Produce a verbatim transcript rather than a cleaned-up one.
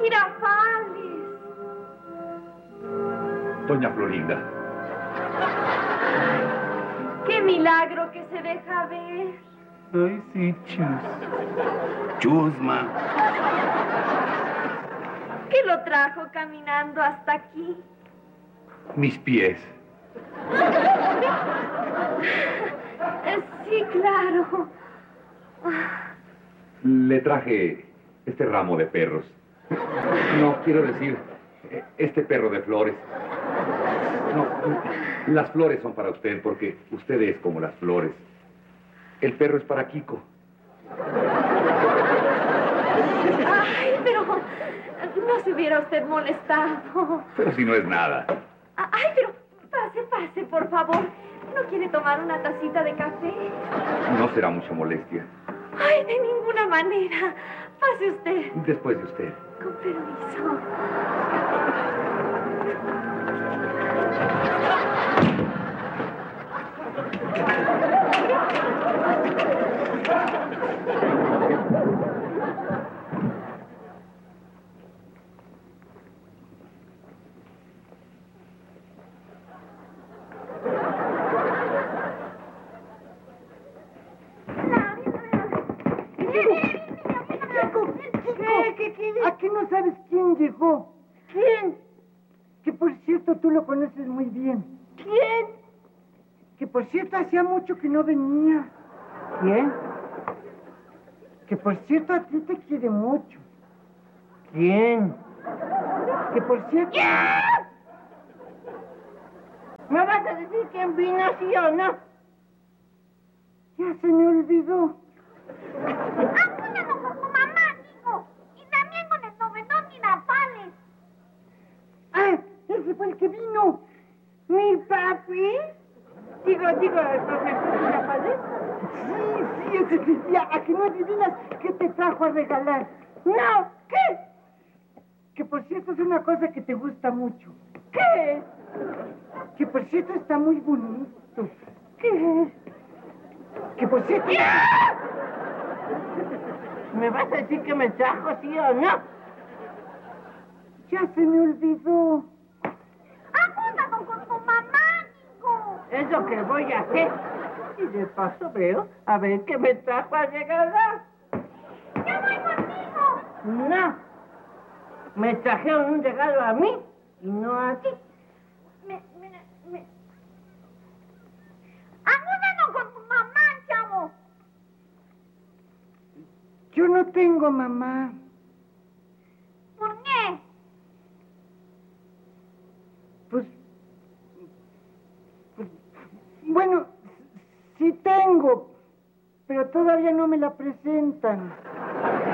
Girafales. Doña Florinda. ¡Qué milagro que se deja ver! Ay, sí, chus. Chusma. ¿Qué lo trajo caminando hasta aquí? Mis pies. Eh, Sí, claro. Le traje este ramo de perros. No, quiero decir, este perro de flores. No, las flores son para usted porque usted es como las flores. El perro es para Kiko. Ay, pero no se hubiera usted molestado. Pero si no es nada. Ay, pero pase, pase, por favor. ¿No quiere tomar una tacita de café? No será mucha molestia. Ay, de ninguna manera. Pase usted. Después de usted. Con permiso. ¿Aquí no sabes quién llegó? ¿Quién? Que por cierto tú lo conoces muy bien. ¿Quién? Que por cierto hacía mucho que no venía. ¿Quién? Que por cierto a ti te quiere mucho. ¿Quién? Que por cierto... ¿Quién? ¿Me vas a decir quién vino, sí o no? Ya se me olvidó. Apúñalo con tu mamá, hijo. Y también con el novedón Girafales. ¡Ah! ¡Ese fue el que vino! ¿Mi papi? Digo, digo, el profesor Girafales. Sí, sí, ese decía, ¿a que no adivinas qué te trajo a regalar? ¡No! ¿Qué? Que por cierto es una cosa que te gusta mucho. ¿Qué? Que por cierto está muy bonito. ¿Qué? Que por cierto... ¿Me vas a decir que me trajo, sí o no? Ya se me olvidó. Apúñalo con tu mamá, hijo. Es lo que voy a hacer. Y de paso veo a ver qué me trajo a regalar. Yo voy contigo. No. Me trajeron un regalo a mí y no a ti. Me, me, me... Apúñalo con tu mamá, chavo. Yo no tengo mamá. ¿Por qué? Pues, pues, bueno, sí tengo, pero todavía no me la presentan.